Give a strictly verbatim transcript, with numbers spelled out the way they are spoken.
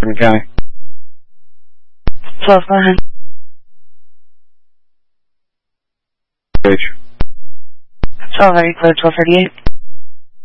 Franklin County. twelve, go ahead. H. twelve, are you clear twelve thirty-eight?